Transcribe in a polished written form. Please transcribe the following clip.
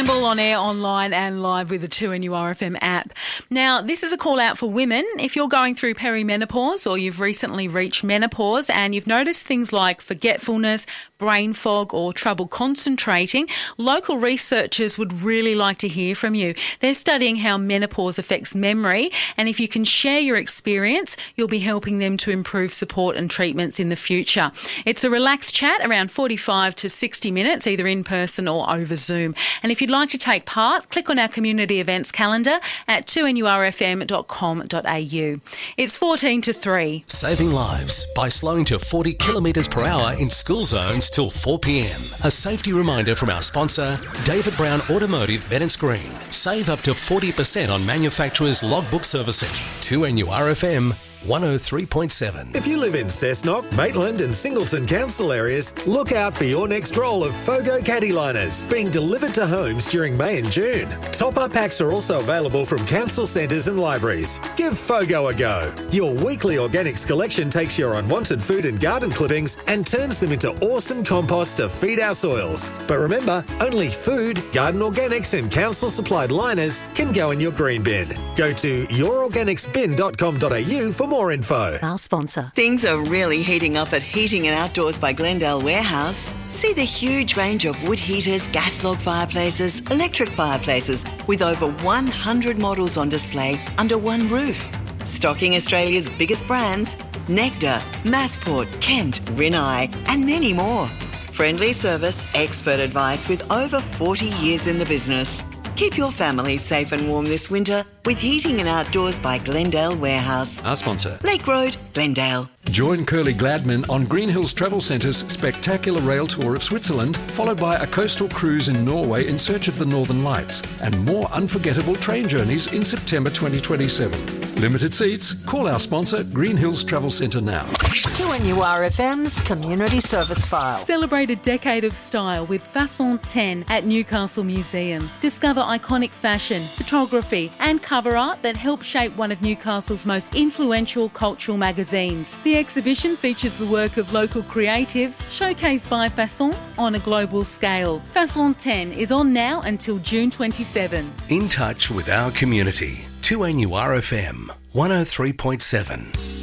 Campbell on air, online and live with the 2NURFM app. Now, this is a call out for women. If you're going through perimenopause or you've recently reached menopause and you've noticed things like forgetfulness, brain fog or trouble concentrating, local researchers would really like to hear from you. They're studying how menopause affects memory, and if you can share your experience, you'll be helping them to improve support and treatments in the future. It's a relaxed chat around 45 to 60 minutes, either in person or over Zoom. And if you'd like to take part, click on our community events calendar at 2NURFM.com.au. It's 14 to 3. Saving lives by slowing to 40 kilometres per hour in school zones till 4 p.m. A safety reminder from our sponsor, David Brown Automotive Bennetts Green. Save up to 40% on manufacturers' logbook servicing. 2NURFM 103.7. If you live in Cessnock, Maitland and Singleton council areas, look out for your next roll of Fogo caddy liners being delivered to homes during May and June. Top-up packs are also available from council centres and libraries. Give Fogo a go. Your weekly organics collection takes your unwanted food and garden clippings and turns them into awesome compost to feed our soils. But remember, only food, garden organics and council-supplied liners can go in your green bin. Go to yourorganicsbin.com.au for more info. Our sponsor. Things are really heating up at Heating and Outdoors by Glendale Warehouse. See the huge range of wood heaters, gas log fireplaces, electric fireplaces with over 100 models on display under one roof. Stocking Australia's biggest brands, Nectar, Massport, Kent, Rinnai and many more. Friendly service, expert advice with over 40 years in the business. Keep your family safe and warm this winter with Heating and Outdoors by Glendale Warehouse. Our sponsor. Lake Road, Glendale. Join Curly Gladman on Green Hills Travel Centre's spectacular rail tour of Switzerland, followed by a coastal cruise in Norway in search of the Northern Lights, and more unforgettable train journeys in September 2027. Limited seats. Call our sponsor, Green Hills Travel Centre now. 2NURFM's Community Service File. Celebrate a decade of style with Façon 10 at Newcastle Museum. Discover iconic fashion, photography and cover art that help shape one of Newcastle's most influential cultural magazines. The exhibition features the work of local creatives showcased by Façon on a global scale. Façon 10 is on now until June 27. In touch with our community. 2NURFM 103.7.